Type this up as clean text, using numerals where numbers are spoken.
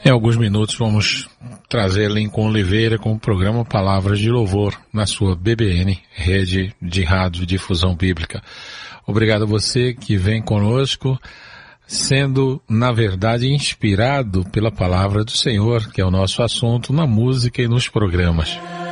Em alguns minutos vamos trazer Lincoln Oliveira com o programa Palavras de Louvor na sua BBN, Rede de Rádio Difusão Bíblica. Obrigado a você que vem conosco, sendo, na verdade, inspirado pela Palavra do Senhor, que é o nosso assunto na música e nos programas.